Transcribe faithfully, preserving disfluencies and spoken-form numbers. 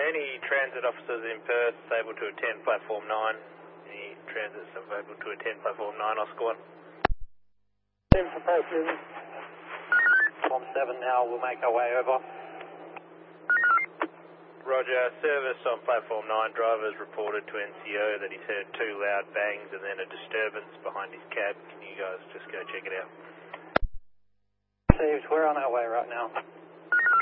any transit officers in Perth able to attend platform nine? Any transits able to attend platform nine, Oscar one? Information. Platform seven now, we'll make our way over. Roger, service on platform nine, drivers reported to N C O that he's heard two loud bangs and then a disturbance behind his cab. Can you guys just go check it out? Received, we're on our way right now.